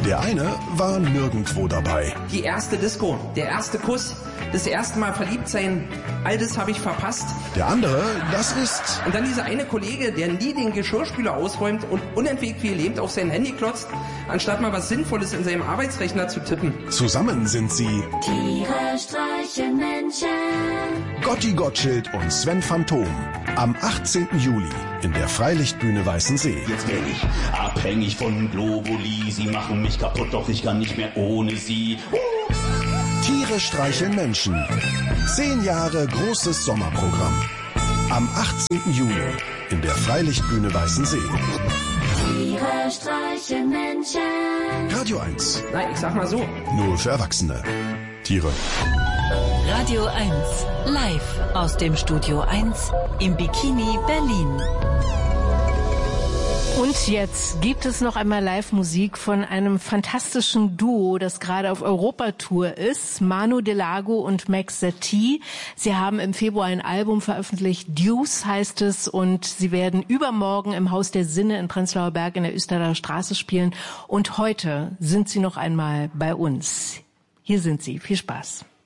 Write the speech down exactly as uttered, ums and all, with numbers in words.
Der eine war nirgendwo dabei. Die erste Disco, der erste Kuss, das erste Mal verliebt sein, all das habe ich verpasst. Der andere, das ist... Und dann dieser eine Kollege, der nie den Geschirrspüler ausräumt und unentwegt wie gelähmt auf sein Handy klotzt, anstatt mal was Sinnvolles in seinem Arbeitsrechner zu tippen. Zusammen sind sie... Tiere streichen Menschen. Gotti Gottschild und Sven Phantom. Am achtzehnten Juli in der Freilichtbühne Weißensee. Jetzt bin ich abhängig von Globuli. Sie machen mich kaputt, doch ich kann nicht mehr ohne sie. Tiere streicheln Menschen. Zehn Jahre großes Sommerprogramm. Am achtzehnten Juli in der Freilichtbühne Weißensee. Tiere streichen Menschen. Radio eins. Nein, ich sag mal so. Nur für Erwachsene. Tiere. Radio eins, live aus dem Studio eins im Bikini Berlin. Und jetzt gibt es noch einmal Live-Musik von einem fantastischen Duo, das gerade auf Europatour ist. Manu Delago und Max Zeti. Sie haben im Februar ein Album veröffentlicht, Deuce heißt es, und sie werden übermorgen im Haus der Sinne in Prenzlauer Berg in der Österreicher Straße spielen. Und heute sind sie noch einmal bei uns. Hier sind sie. Viel Spaß.